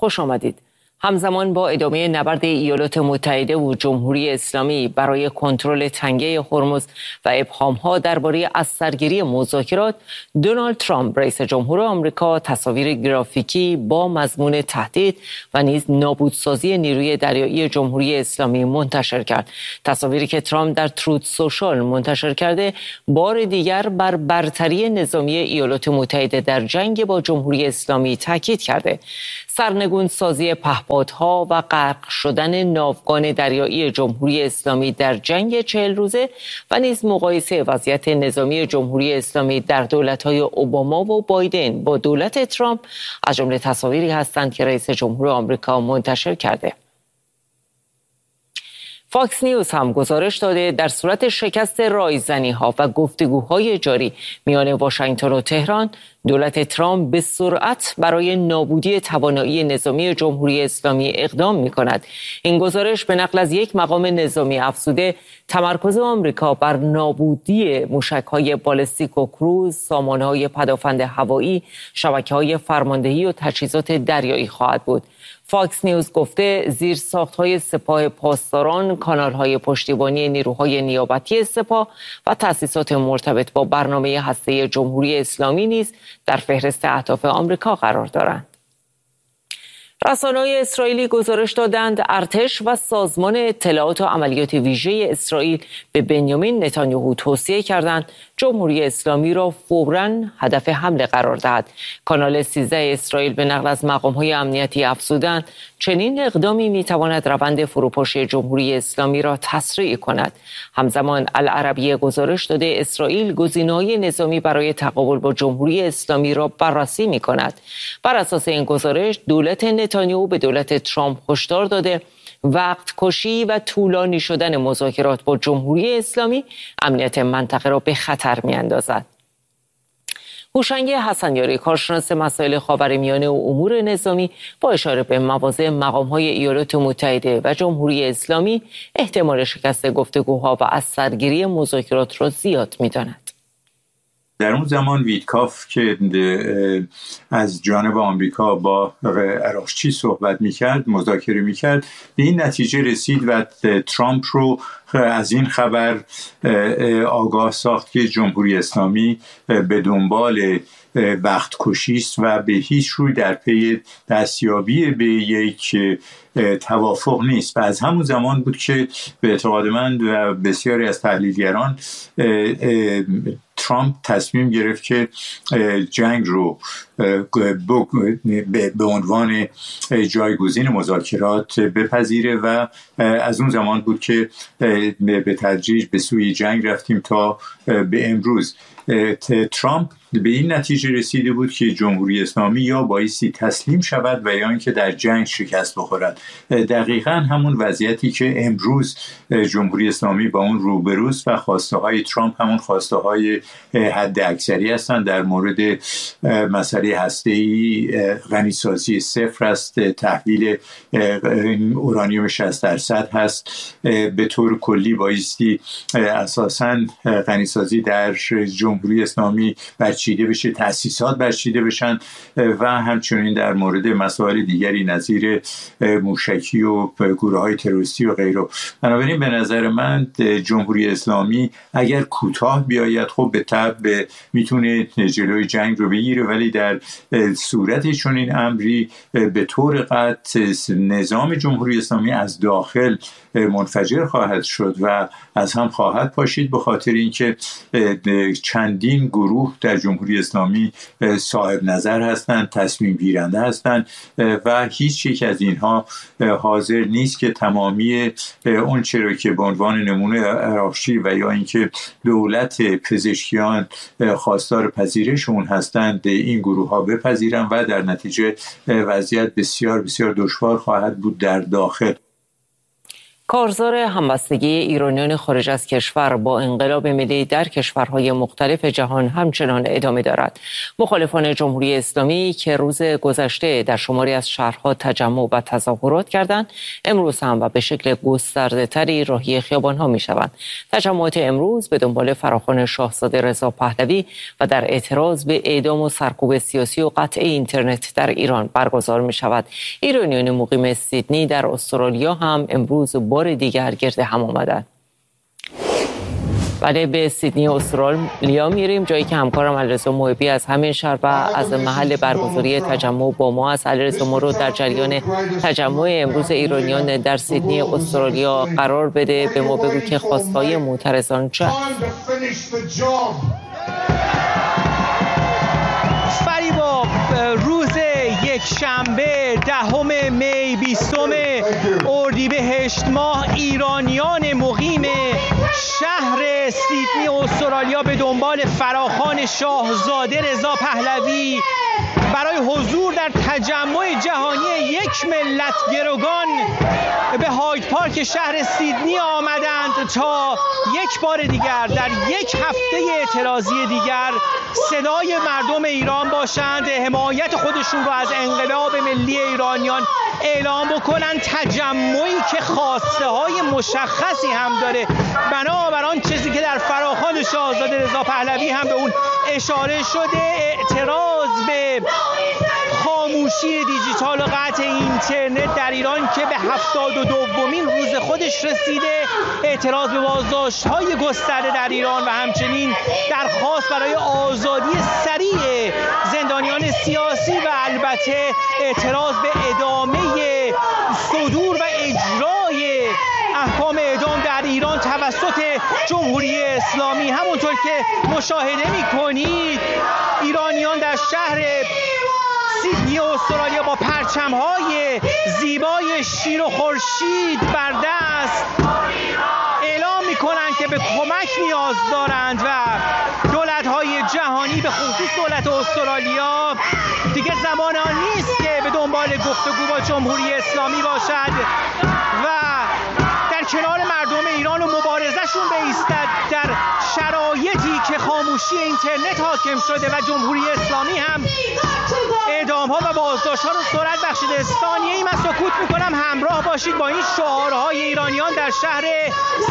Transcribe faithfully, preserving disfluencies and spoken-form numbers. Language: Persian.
خوش آمدید. همزمان با ادامه نبرد ایالات متحده و جمهوری اسلامی برای کنترل تنگه هرمز و ابهام‌ها درباره از سرگیری مذاکرات، دونالد ترامپ رئیس جمهور آمریکا تصاویر گرافیکی با مضمون تهدید و نیز نابودسازی نیروی دریایی جمهوری اسلامی منتشر کرد. تصاویری که ترامپ در تروت سوشال منتشر کرده بار دیگر بر برتری نظامی ایالات متحده در جنگ با جمهوری اسلامی تاکید کرده. سرنگون سازی پهپادها و غرق شدن ناوگان دریایی جمهوری اسلامی در جنگ چهل روزه و نیز مقایسه وضعیت نظامی جمهوری اسلامی در دولت‌های اوباما و بایدن با دولت ترامپ از جمله تصاویری هستند که رئیس جمهور آمریکا منتشر کرده. فاکس نیوز هم گزارش داده در صورت شکست رایزنی‌ها و گفتگوهای جاری میان واشنگتن و تهران، دولت ترامپ به سرعت برای نابودی توانایی نظامی جمهوری اسلامی اقدام می‌کند. این گزارش به نقل از یک مقام نظامی افزوده تمرکز آمریکا بر نابودی موشک‌های بالستیک و کروز، سامانه‌های پدافند هوایی، شبکه‌های فرماندهی و تجهیزات دریایی خواهد بود. فاکس نیوز گفته زیرساخت‌های سپاه پاسداران، کانال‌های پشتیبانی نیروهای نیابتی سپاه و تأسیسات مرتبط با برنامه هسته‌ای جمهوری اسلامی نیز در فهرست اهداف آمریکا قرار دارند. رسانه‌های اسرائیلی گزارش دادند ارتش و سازمان اطلاعات و عملیات ویژه اسرائیل به بنیامین نتانیاهو توصیه کردند جمهوری اسلامی را فوراً هدف حمله قرار دهد. کانال سیزده اسرائیل به نقل از مقام‌های امنیتی افزودند چنین اقدامی می‌تواند روند فروپاشی جمهوری اسلامی را تسریع کند. همزمان العربیه گزارش داده اسرائیل گزینه‌های نظامی برای تقابل با جمهوری اسلامی را بررسی می‌کند. بر اساس این گزارش دولت نتانیاهو به دولت ترامپ هشدار داده وقت کشی و طولانی شدن مذاکرات با جمهوری اسلامی امنیت منطقه را به خطر می‌اندازد. هوشنگ حسنیاری کارشناس مسائل خاورمیانه و امور نظامی با اشاره به مواضع مقام‌های ایالات متحده و جمهوری اسلامی احتمال شکست گفتگوها و از سرگیری مذاکرات را زیاد می‌داند. در اون زمان ویتکاف که از جانب آمریکا با عراقچی صحبت میکرد، مذاکره میکرد، به این نتیجه رسید و ترامپ رو از این خبر آگاه ساخت که جمهوری اسلامی به دنبال وقت کشی است و به هیچ روی در پی دستیابی به یک توافق نیست. و از همون زمان بود که به اعتقاد من و بسیاری از تحلیلگران ترامپ تصمیم گرفت که جنگ رو به عنوان جایگزین مذاکرات بپذیره و از اون زمان بود که به تدریج به سوی جنگ رفتیم تا به امروز. ترامپ به این نتیجه رسیده بود که جمهوری اسلامی یا بایستی تسلیم شود و یا اینکه در جنگ شکست بخورد. دقیقاً همون وضعیتی که امروز جمهوری اسلامی با اون روبروست و خواسته های ترامپ همون خواسته های حد اکثری هستند. در مورد مسئله هسته‌ای غنیسازی صفر است، تحویل اورانیوم شصت درصد هست. به طور کلی بایستی اساساً غنیسازی در جمهوری اسلامی برچیده بشه، تأسیسات برچیده بشن و همچنین در مورد مسائل دیگری نظیر موشکی و گروه‌های تروریستی و غیره. بنابراین به نظر من جمهوری اسلامی اگر کوتاه بیاید خب به طبع میتونه جلوی جنگ رو بگیره، ولی در صورت چنین امری به طور قطع نظام جمهوری اسلامی از داخل منفجر خواهد شد و از هم خواهد پاشید، به خاطر اینکه چندین گروه در جمهوری اسلامی صاحب نظر هستند، تصمیم گیرنده هستند و هیچ یک از اینها حاضر نیست که تمامی اون چرا که به عنوان نمونه عراقچی و یا اینکه دولت پزشکیان خواستار پذیرش اون هستند این گروه ها بپذیرن و در نتیجه وضعیت بسیار بسیار دشوار خواهد بود در داخل. کارزار همبستگی ایرانیان خارج از کشور با انقلاب ملی در کشورهای مختلف جهان همچنان ادامه دارد. مخالفان جمهوری اسلامی که روز گذشته در شماری از شهرها تجمع و تظاهرات کردند، امروز هم و به شکل گسترده‌تری راهی خیابان‌ها می‌شوند. تجمعات امروز به دنبال فراخوان شاهزاده رضا پهلوی و در اعتراض به اعدام و سرکوب سیاسی و قطع اینترنت در ایران برگزار می‌شود. ایرانیان مقیم سیدنی در استرالیا هم امروز بار دیگر گرد هم آمدند. بعد به سیدنی استرالیا میریم، جایی که همکارم علیرضا محبی از همین شهر و از محل برگزاری تجمع با ما است. علیرضا، ما رو در جریان تجمع امروز ایرانیان در سیدنی استرالیا قرار بده، به ما بگو که خواستهای معترضان چه؟ فریبا، روز یک شنبه دهم می بیستم اردیبهشت ماه ایرانیان مقیم شهر سیدنی استرالیا به دنبال فراخوان شاهزاده رضا پهلوی برای حضور در تجمع جهانی یک ملت گروگان به هاید پارک شهر سیدنی آمدند تا یک بار دیگر در یک هفته اعتراضی دیگر صدای مردم ایران باشند، حمایت خودشون رو از انقلاب ملی ایرانیان اعلام بکنن. تجمعی که خواسته های مشخصی هم داره، بنابر آن چیزی که در فراخوان شاهزاده رضا پهلوی هم به اون اشاره شده، اعتراض به خاموشی دیجیتال و قطع اینترنت در ایران که به هفتاد و دومین روز خودش رسیده، اعتراض به بازداشت‌های گسترده در ایران و همچنین درخواست برای آزادی سریع زندانیان سیاسی و البته اعتراض به ادامه صدور و اجرای احکام اعدام در ایران توسط جمهوری اسلامی. همونطور که مشاهده می‌کنید ایرانیان در شهر سیدنی استرالیا با پرچم‌های زیبای شیر و خورشید بر دست اعلام می‌کنند که به کمک نیاز دارند و دولت‌های جهانی به خصوص دولت استرالیا دیگه زمان آن نیست که به دنبال گفتگو با جمهوری اسلامی باشد و در کنار مردم ایران و مبارزهشون بایستد در شرایطی که خاموشی اینترنت حاکم شده و جمهوری اسلامی هم اعدام‌ها و بازداشت‌ها رو سرعت بخشیده. ثانیه‌ای من سکوت می‌کنم، همراه باشید با این شعارهای ایرانیان در شهر